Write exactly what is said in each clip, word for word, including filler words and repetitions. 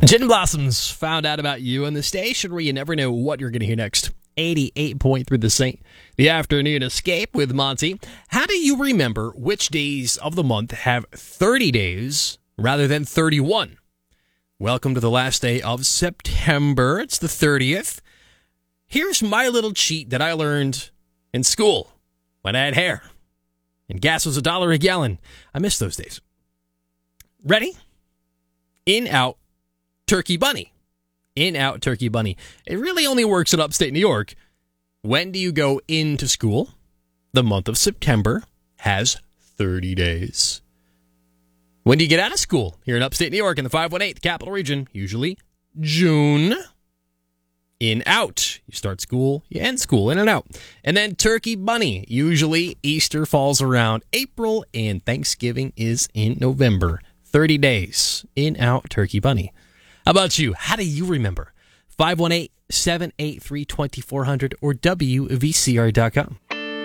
Gin Blossoms found out about you on the station where you never know what you're going to hear next. eighty-eight point three The Saint. The Afternoon Escape with Monty. How do you remember which days of the month have thirty days rather than thirty-one? Welcome to the last day of September. It's the thirtieth. Here's my little cheat that I learned in school when I had hair and gas was a dollar a gallon. I miss those days. Ready? In, out, Turkey Bunny. In, out, Turkey Bunny. It really only works in upstate New York. When do you go into school? The month of September has thirty days. When do you get out of school? Here in upstate New York in the five one eight, the capital region, usually June. In, out. You start school, you end school, in and out. And then Turkey Bunny. Usually Easter falls around April and Thanksgiving is in November. thirty days. In, out, Turkey Bunny. How about you? How do you remember? five one eight, seven eight three, two four zero zero or W V C R dot com.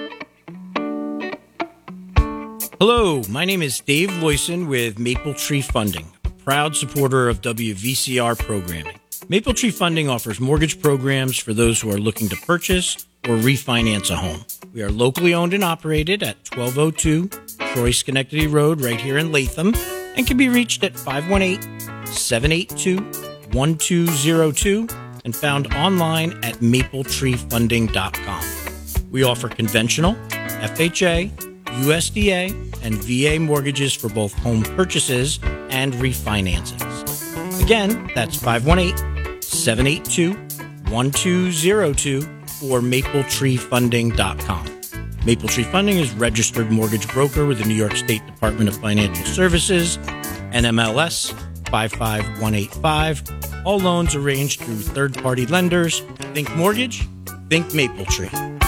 Hello, my name is Dave Loyson with Maple Tree Funding, a proud supporter of W V C R programming. Maple Tree Funding offers mortgage programs for those who are looking to purchase or refinance a home. We are locally owned and operated at twelve oh two Troy Schenectady Road right here in Latham and can be reached at five one eight, seven eight two, one two zero two and found online at maple tree funding dot com. We offer conventional, F H A, U S D A, and V A mortgages for both home purchases and refinancings. Again, that's five one eight, seven eight two, one two zero two or maple tree funding dot com. Maple Tree Funding is registered mortgage broker with the New York State Department of Financial Services, N M L S five five one eight five. All loans arranged through third-party lenders. Think mortgage, think Maple Tree.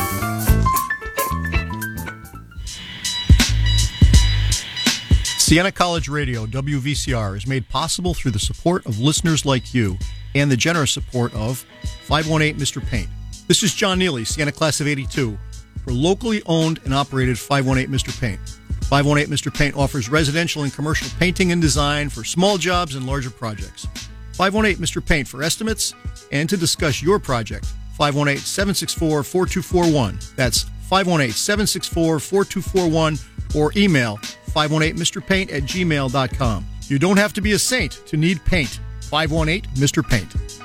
Siena College Radio, W V C R, is made possible through the support of listeners like you and the generous support of five one eight Mister Paint. This is John Neely, Siena Class of eighty-two, for locally owned and operated five one eight Mister Paint. five one eight Mister Paint offers residential and commercial painting and design for small jobs and larger projects. five one eight Mister Paint for estimates and to discuss your project. five one eight, seven six four, four two four one. That's five one eight, seven six four, four two four one or email five one eight Mister Paint at gmail dot com. You don't have to be a saint to need paint. five one eight Mister Paint.